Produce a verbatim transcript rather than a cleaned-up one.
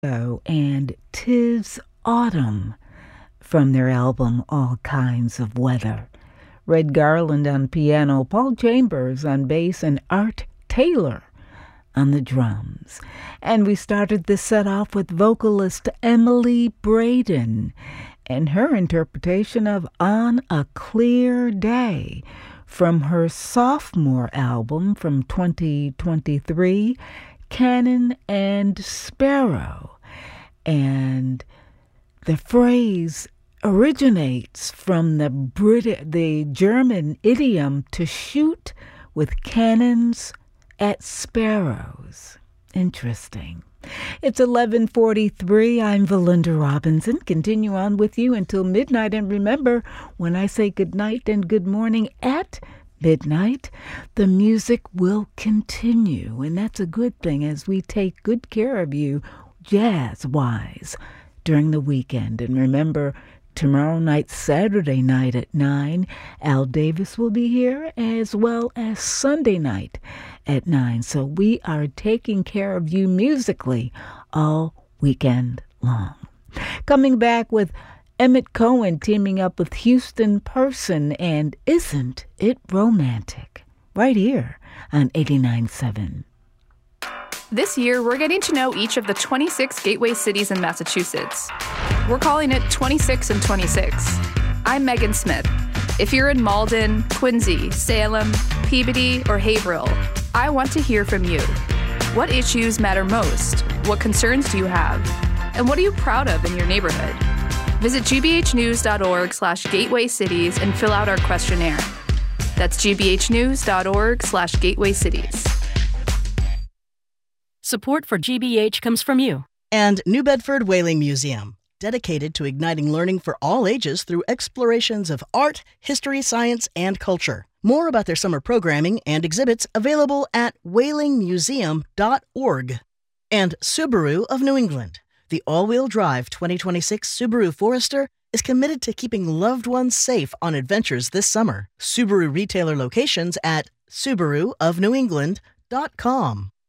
Oh, and "'Tis Autumn" from their album All Kinds of Weather. Red Garland on piano, Paul Chambers on bass, and Art Taylor on the drums. And we started this set off with vocalist Emily Braden and her interpretation of On a Clear Day from her sophomore album from twenty twenty-three, Cannon and Sparrow. And the phrase originates from the Brit- the German idiom to shoot with cannons at sparrows. Interesting. It's eleven forty-three. I'm Valinda Robinson. Continue on with you until midnight. And remember, when I say good night and good morning at midnight, the music will continue. And that's a good thing as we take good care of you jazz-wise during the weekend. And remember, tomorrow night, Saturday night at nine, Al Davis will be here, as well as Sunday night at nine. So we are taking care of you musically all weekend long. Coming back with Emmett Cohen teaming up with Houston Person and Isn't It Romantic? Right here on eighty-nine point seven. This year, we're getting to know each of the twenty-six gateway cities in Massachusetts. We're calling it twenty-six and twenty-six. I'm Megan Smith. If you're in Malden, Quincy, Salem, Peabody, or Haverhill, I want to hear from you. What issues matter most? What concerns do you have? And what are you proud of in your neighborhood? Visit gbhnews.org slash gateway cities and fill out our questionnaire. That's gbhnews.org slash gateway cities. Support for G B H comes from you. And New Bedford Whaling Museum, dedicated to igniting learning for all ages through explorations of art, history, science, and culture. More about their summer programming and exhibits available at whaling museum dot org. And Subaru of New England. The all-wheel drive twenty twenty-six Subaru Forester is committed to keeping loved ones safe on adventures this summer. Subaru retailer locations at subaru of new england dot com.